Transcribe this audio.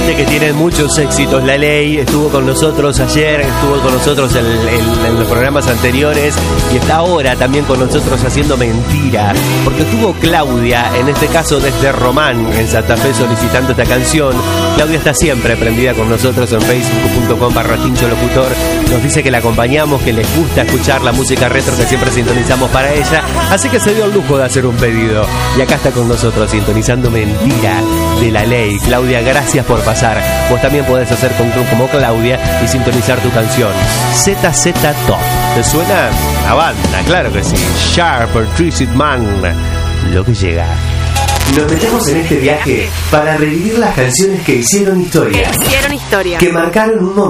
dice que tienen muchos éxitos La Ley, estuvo con nosotros ayer, estuvo con nosotros en los programas anteriores y está ahora también con nosotros haciendo Mentira, porque estuvo Claudia, en este caso desde Román, en Santa Fe, solicitando esta canción. Claudia está siempre prendida con nosotros en facebook.com/TinchoLocutor. Nos dice que la acompañamos, que les gusta escuchar la música retro que siempre sintonizamos para ella, así que se dio el lujo de hacer un pedido. Y acá está con nosotros sintonizando Mentira de La Ley. Claudia, gracias por pasar. Vos también podés hacer como Claudia y sintonizar tu canción. ZZ Top. ¿Te suena? La banda, claro que sí. Sharp, Twisted Man. Lo que llega. Nos metemos en este viaje para revivir las canciones que hicieron historia. Que marcaron un momento.